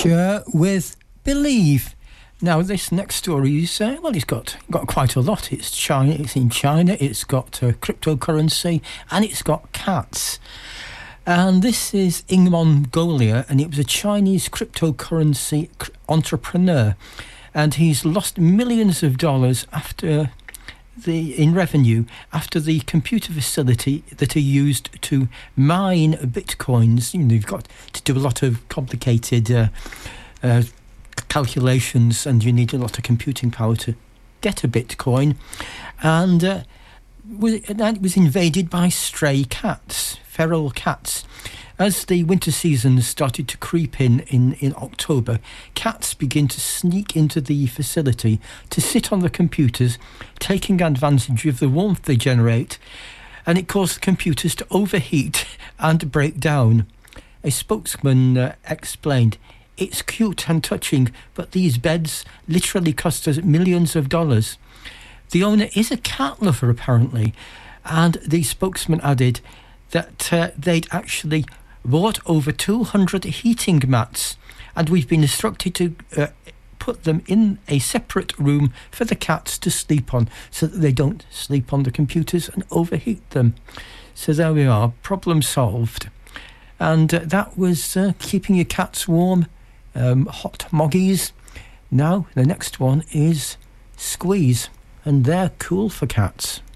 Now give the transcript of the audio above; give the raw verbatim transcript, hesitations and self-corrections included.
Cher with Believe. Now, this next story is, uh, well, it's got got quite a lot. It's China. It's in China. It's got uh, cryptocurrency, and it's got cats. And this is in Mongolia, and it was a Chinese cryptocurrency entrepreneur, and he's lost millions of dollars after the in revenue after the computer facility that he used to mine bitcoins. You know, you've got to do a lot of complicated uh, uh, calculations, and you need a lot of computing power to get a bitcoin. And uh, was, that was invaded by stray cats, feral cats. As the winter season started to creep in, in in October, cats begin to sneak into the facility to sit on the computers, taking advantage of the warmth they generate, and it caused the computers to overheat and break down. A spokesman uh, explained, "It's cute and touching, but these beds literally cost us millions of dollars." The owner is a cat lover, apparently, and the spokesman added that uh, they'd actually bought over two hundred heating mats, and we've been instructed to uh, put them in a separate room for the cats to sleep on, so that they don't sleep on the computers and overheat them. So there we are, problem solved. And uh, that was uh, keeping your cats warm, um, hot moggies. Now the next one is Squeeze, and they're cool for cats.